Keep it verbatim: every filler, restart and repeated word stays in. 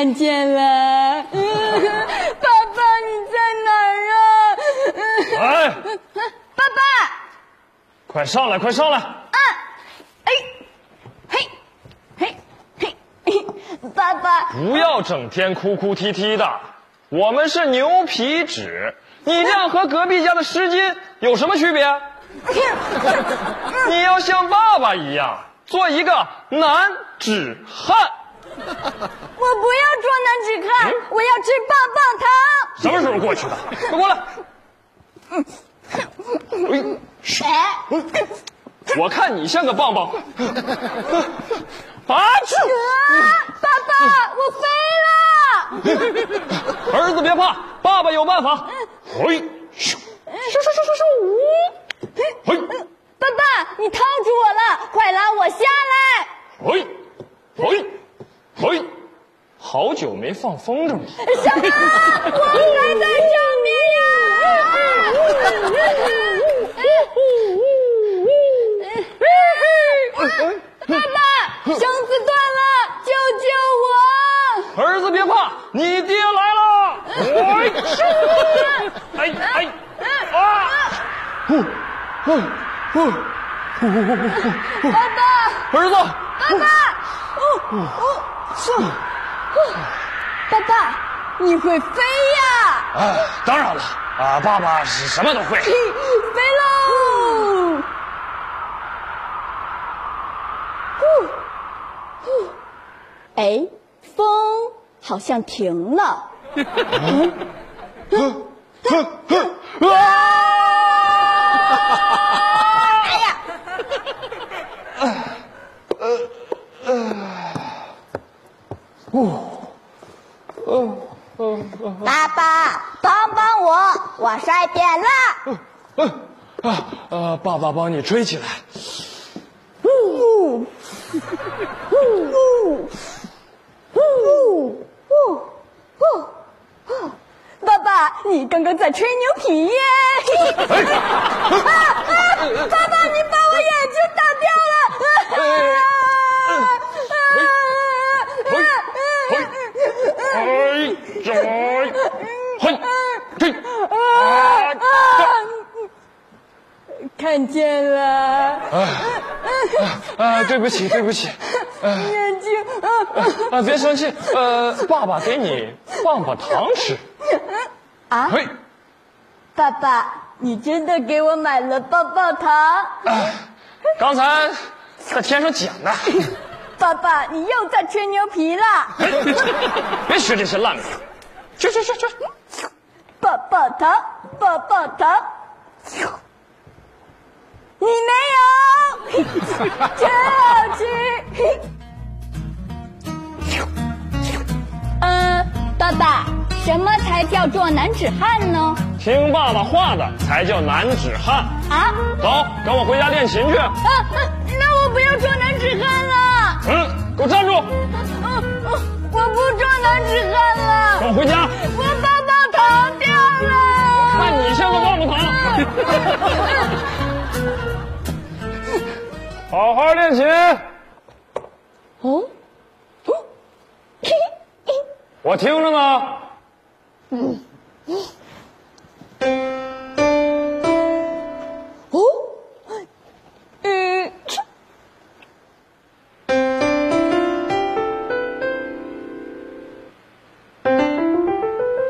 看见了。爸爸，你在哪儿啊？ 哎， 爸爸， 快上来，快上来！ 啊，哎，嘿，嘿，嘿，嘿，爸爸， 不要整天哭哭啼啼的。我们是牛皮纸，你这样和隔壁家的湿巾有什么区别？你要像爸爸一样，做一个男纸汉。 我不要做男纸汉，嗯、我要吃棒棒糖。 什么时候过去的？快过来！嗯，哎，我看你像个棒棒。啊！去！ 爸爸，我飞了！ 儿子别怕，爸爸有办法。嘿，咻，咻咻咻咻咻！嘿， 爸爸，你套住我了，快拉我下来！ 嘿，嘿。嘿，好久没放风筝了。 什么？我还在上面呀！爸爸，绳子断了，救救我！ 儿子别怕，你爹来了！哎哎啊！呼呼呼呼呼呼！ 爸爸， 儿子， 爸爸，哦哦。是，爸爸，你会飞呀？ 啊，当然了，啊，爸爸是什么都会。 飞喽！呼呼，哎，风好像停了。嗯哼哼哼啊！ 哎呀！ 呃呃呃。哦，哦哦哦！ 爸爸，帮帮我，我摔扁了。 嗯啊呃，爸爸帮你吹起来。 呜呜呜呜呜呜！爸爸，你刚刚在吹牛皮耶！啊啊！爸爸，你把我眼睛打掉了！ 哎，这，嘿，嘿，啊！ 看见了。 啊啊！对不起，对不起。 眼睛。 啊，别生气。呃，爸爸给你棒棒糖吃。 啊？ 嘿， 爸爸，你真的给我买了棒棒糖？ 啊，刚才在天上捡的。 爸爸，你又在吹牛皮了！ 别学这些烂梗，去去去去！ 棒棒糖，棒棒糖，你没有，真好吃。呃，爸爸，什么才叫做男纸汉呢？ 听爸爸话的才叫男纸汉啊！ 走，跟我回家练琴去。 啊，那我不要做男纸汉了。 嗯，给我站住！ 我不做男纸汉了， 跟我回家。 我棒棒糖掉了， 看你像个棒棒糖。好好练琴。 哦， 我听着呢。 嗯。